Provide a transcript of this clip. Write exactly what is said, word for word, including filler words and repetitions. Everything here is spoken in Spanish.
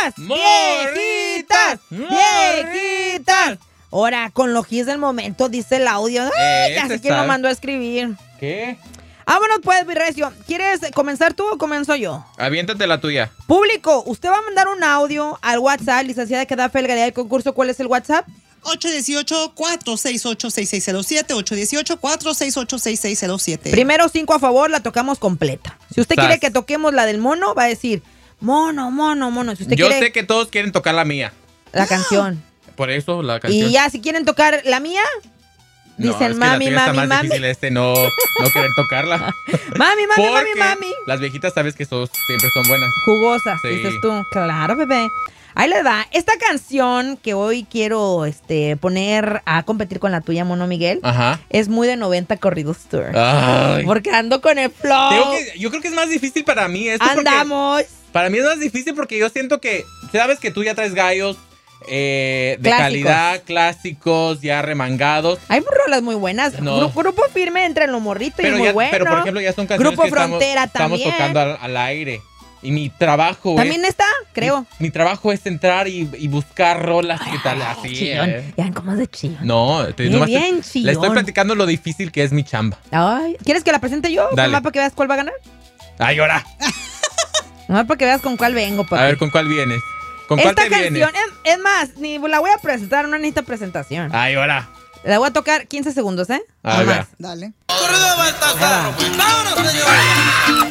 ¡Viejitas! ¡Viejitas! Ahora, con los hits del momento, dice el audio. Ay, ya sé quién lo mandó a escribir. ¿Qué? Vámonos pues, mi recio. ¿Quieres comenzar tú o comienzo yo? Aviéntate la tuya. Público, usted va a mandar un audio al WhatsApp, licenciada que da felgaría del concurso. ¿Cuál es el WhatsApp? ocho uno ocho, cuatro seis ocho, seis seis cero siete. ocho uno ocho, cuatro seis ocho, seis seis cero siete. Primero cinco a favor, la tocamos completa. Si usted Sas. quiere que toquemos la del mono, va a decir mono, mono, mono. Si usted Yo quiere sé que todos quieren tocar la mía. la canción. Por eso la canción. Y ya, si quieren tocar la mía, No, dicen es que mami, la tuya está mami, más mami. difícil este no, no querer tocarla. Mami, mami, mami, Porque mami. las viejitas sabes que sos- siempre son buenas. Jugosas, Sí. dices tú. Claro, bebé. Ahí les va. Esta canción que hoy quiero este, poner a competir con la tuya, Mono Miguel, Ajá. es muy de noventa Corridos Tour. Ay. Porque ando con el flow. Tengo que- yo creo que es más difícil para mí esto. porque Andamos. Para mí es más difícil porque yo siento que, sabes que tú ya traes gallos eh, de Clásicos. calidad, clásicos, ya remangados. Hay rolas muy buenas. No. Gru- Grupo Firme entre en lo morrito y Pero, muy ya- bueno. pero por ejemplo, ya son canciones Grupo que estamos, Frontera estamos también. tocando al, al aire. Y mi trabajo También es. está, creo. Mi, mi trabajo es entrar y, y buscar rolas que tal Ay, así. chillón. eh. Ya ven cómo es de chillón. No, te, Bien, nomás te- bien le chillón. estoy platicando lo difícil que es mi chamba. Ay, ¿quieres que la presente yo? Dale. Nomás para que veas cuál va a ganar. Ay, ahora. Nomás para que veas con cuál vengo, papi. A ver, ¿con cuál vienes? ¿Con cuál Esta te canción, vienes? es, es más, ni la voy a presentar, no necesita presentación. Ay, ahora. La voy a tocar quince segundos, ¿eh? A No ver. más. Dale. Corrido Baltasar. Vámonos, señores.